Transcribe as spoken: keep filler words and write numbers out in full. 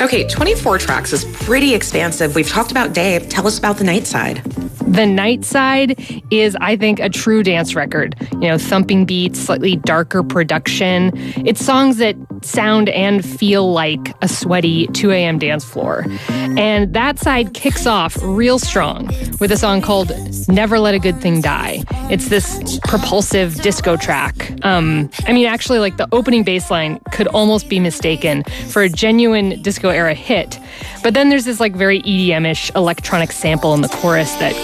Okay, twenty-four tracks is pretty expansive. We've talked about day. Tell us about The Night Side. The Night Side is, I think, a true dance record. You know, thumping beats, slightly darker production. It's songs that sound and feel like a sweaty two a.m. dance floor. And that side kicks off real strong with a song called Never Let a Good Thing Die. It's this propulsive disco track. Um, I mean, actually, like the opening bass line could almost be mistaken for a genuine disco era hit. But then there's this like very E D M-ish electronic sample in the chorus that